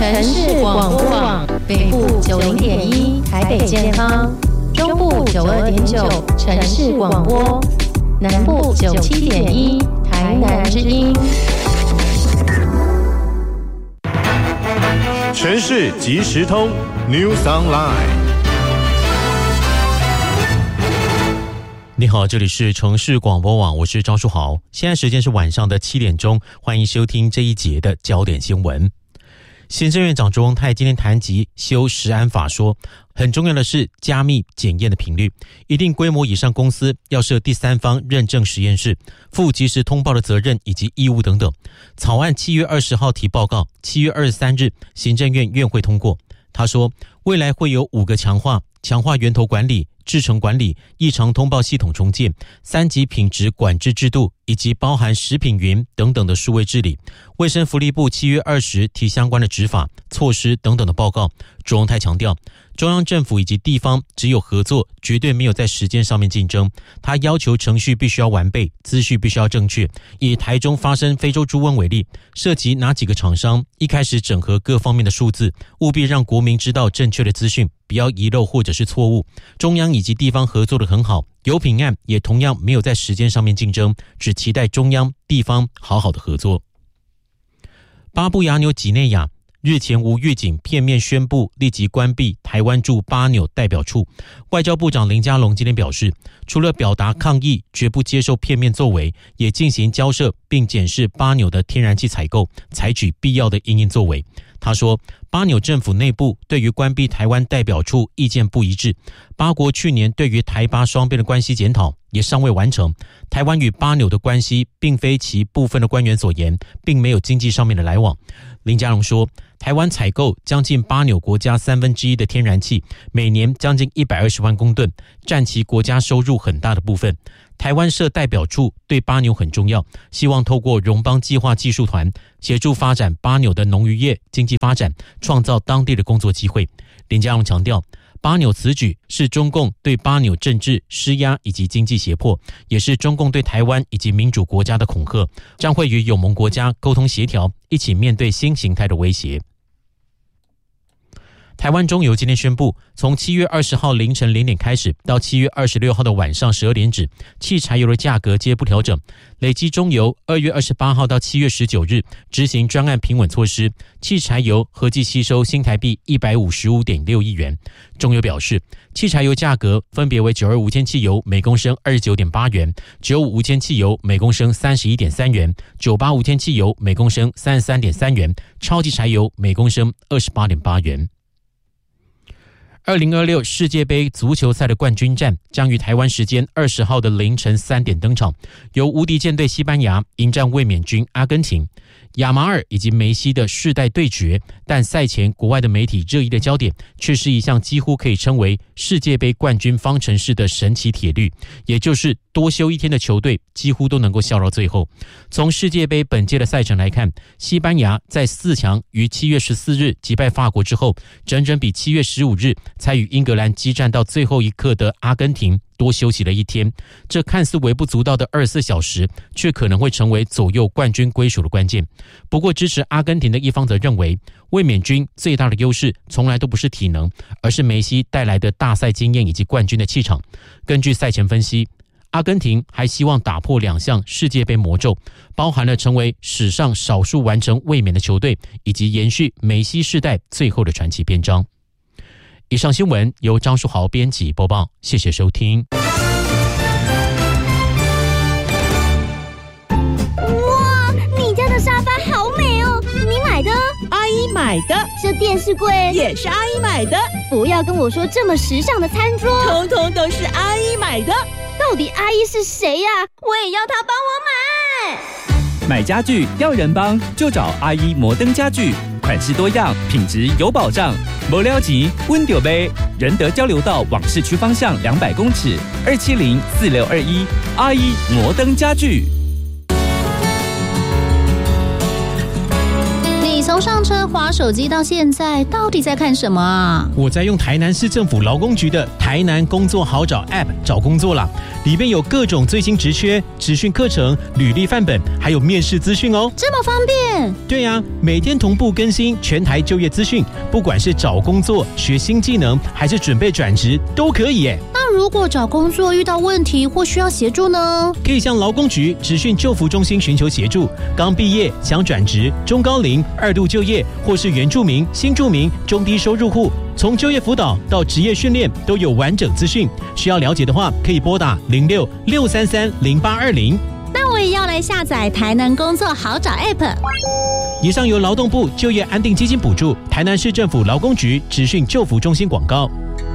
城市广播网北部90.1台北健康，中部92.9城市广播，南部97.1台南之音。 城市即时通 News Online。 你好，这里是城市广播网，我是张书豪。现在时间是晚上的7点钟，欢迎收听这一节的焦点新闻。行政院长周荣泰今天谈及修食安法说，很重要的是加密检验的频率，一定规模以上公司要设第三方认证实验室，负及时通报的责任以及义务等等。草案7月20号提报告，7月23日行政院院会通过。他说，未来会有5个强化源头管理、制程管理、异常通报系统重建、3级品质管制制度，以及包含食品云等等的数位治理。卫生福利部7月20提相关的执法措施等等的报告。周荣泰强调，中央政府以及地方只有合作，绝对没有在时间上面竞争。他要求程序必须要完备，资讯必须要正确。以台中发生非洲猪瘟为例，涉及哪几个厂商，一开始整合各方面的数字，务必让国民知道正确的资讯，不要遗漏或者是错误。中央以及地方合作得很好，油品案也同样没有在时间上面竞争，只期待中央地方好好的合作。巴布亚纽几内亚日前无预警片面宣布立即关闭台湾驻巴纽代表处。外交部长林佳龙今天表示，除了表达抗议，绝不接受片面作为，也进行交涉并检视巴纽的天然气采购，采取必要的因应作为。他说，巴纽政府内部对于关闭台湾代表处意见不一致，巴国去年对于台巴双边的关系检讨也尚未完成，台湾与巴纽的关系并非其部分的官员所言，并没有经济上面的来往。林佳龙说，台湾采购将近巴纽国家1/3的天然气，每年将近120万公吨，占其国家收入很大的部分。台湾设代表处对巴纽很重要，希望透过荣邦计划技术团协助发展巴纽的农渔业经济发展，创造当地的工作机会。林佳龙强调，巴纽此举是中共对巴纽政治施压以及经济胁迫，也是中共对台湾以及民主国家的恐吓，将会与友盟国家沟通协调，一起面对新形态的威胁。台湾中油今天宣布，从7月20号凌晨0点开始，到7月26号的晚上12点止，汽柴油的价格皆不调整。累积中油2月28号到7月19日执行专案平稳措施，汽柴油合计吸收新台币155.6亿元。中油表示，汽柴油价格分别为92无铅汽油每公升29.8元，95无铅汽油每公升31.3元，98无铅汽油每公升33.3元，超级柴油每公升28.8元。2026世界杯足球赛的冠军战将于台湾时间20号的凌晨3点登场，由无敌舰队西班牙迎战卫冕军阿根廷。亚马尔以及梅西的世代对决，但赛前国外的媒体热议的焦点却是一项几乎可以称为世界杯冠军方程式的神奇铁律，也就是多休一天的球队几乎都能够笑到最后。从世界杯本届的赛程来看，西班牙在4强于7月14日击败法国之后，整整比7月15日才与英格兰激战到最后一刻的阿根廷多休息了一天。这看似微不足道的24小时，却可能会成为左右冠军归属的关键。不过支持阿根廷的一方则认为，卫冕军最大的优势从来都不是体能，而是梅西带来的大赛经验以及冠军的气场。根据赛前分析，阿根廷还希望打破2项世界杯魔咒，包含了成为史上少数完成卫冕的球队，以及延续梅西世代最后的传奇篇章。以上新闻由张书豪编辑播报，谢谢收听。 哇，你家的沙发好美哦，你买的？ 阿姨买的。 这电视柜也是阿姨买的。 不要跟我说这么时尚的餐桌， 通通都是阿姨买的。 到底阿姨是谁呀？我也要她帮我买。 买家具要人帮，就找阿姨摩登家具，款式多样，品质有保障。没了钱，问就买。仁德交流道往市区方向200公尺，2704621，阿姨摩登家具。 你从上车滑手机到现在，到底在看什么啊？ 我在用台南市政府劳工局的台南工作好找 App 找工作啦，里面有各种最新职缺、职训课程、履历范本，还有面试资讯哦。 这么方便？ 对呀，每天同步更新全台就业资讯，不管是找工作、学新技能，还是准备转职，都可以耶。 那如果找工作遇到问题或需要协助呢？ 可以向劳工局职训就服中心寻求协助。刚毕业想转职、中高龄、2度就业，或是原住民、新住民、中低收入户，从就业辅导到职业训练都有完整资讯。需要了解的话，可以拨打06-633-0820。 那我也要来下载台南工作好找 App。 以上由劳动部就业安定基金补助，台南市政府劳工局职训就服中心广告。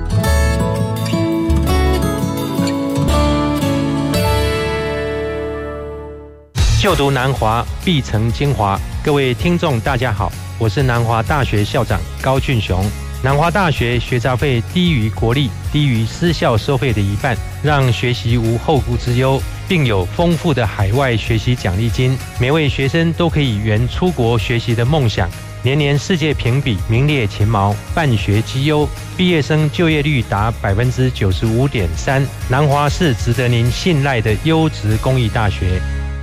就读南华必成精华，各位听众大家好，我是南华大学校长高俊雄。南华大学学杂费低于国立、低于私校收费的一半，让学习无后顾之忧，并有丰富的海外学习奖励金，每位学生都可以圆出国学习的梦想。年年世界评比名列前茅，办学绩优，毕业生就业率达 95.3%。南华是值得您信赖的优质公益大学。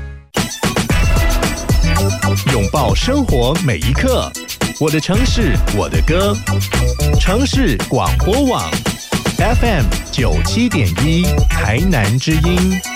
拥抱生活每一刻，我的城市，我的歌。城市广播网 FM 97.1，台南之音。